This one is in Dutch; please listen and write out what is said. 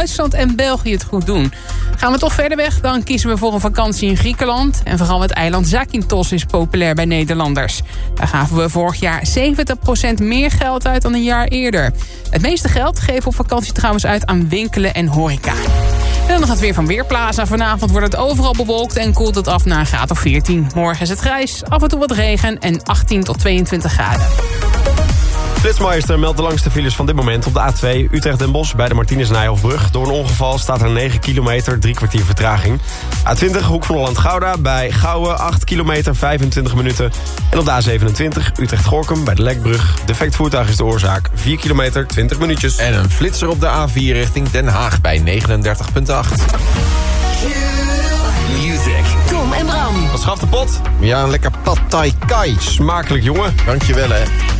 Duitsland en België het goed doen. Gaan we toch verder weg, dan kiezen we voor een vakantie in Griekenland. En vooral het eiland Zakynthos is populair bij Nederlanders. Daar gaven we vorig jaar 70% meer geld uit dan een jaar eerder. Het meeste geld geven we op vakantie trouwens uit aan winkelen en horeca. En dan nog het weer van Weerplaza. Vanavond wordt het overal bewolkt en koelt het af naar een graad of 14. Morgen is het grijs, af en toe wat regen en 18 tot 22 graden. Flitsmeister meldt de langste files van dit moment op de A2 Utrecht-Den Bosch bij de Martinus-Nijhoffbrug. Door een ongeval staat er 9 kilometer, 3 kwartier vertraging. A20 Hoek van Holland-Gouda bij Gouwen 8 kilometer, 25 minuten. En op de A27 Utrecht-Gorkum bij de Lekbrug. Defect voertuig is de oorzaak, 4 kilometer, 20 minuutjes. En een flitser op de A4 richting Den Haag bij 39,8. Music. Tom en Bram. Wat schaft de pot? Ja, een lekker pad thai kai. Smakelijk, jongen. Dankjewel, hè.